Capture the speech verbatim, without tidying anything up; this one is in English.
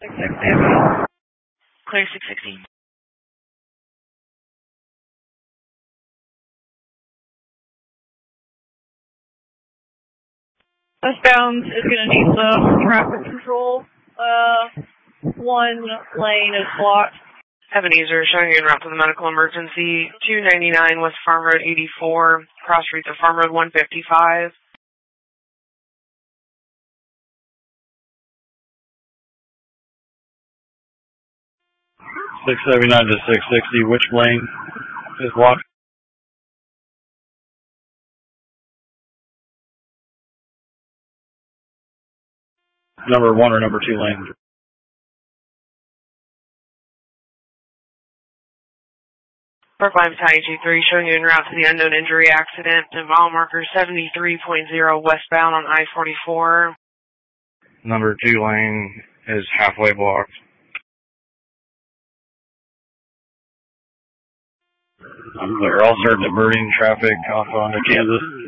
six sixty. Clear six sixty. Westbound is going to need some traffic control. Uh, one lane is blocked. Ebenezer, showing you en route to the medical emergency. two ninety-nine West Farm Road eighty-four, cross streets of Farm Road one fifty-five. six seventy-nine to six sixty, which lane is blocked? Number one or number two lane? Brookline Battalion G three, showing you en route to the unknown injury accident at mile marker seventy-three point zero westbound on I forty-four. Number two lane is halfway blocked. I'm clear. I'll start diverting traffic off onto Kansas.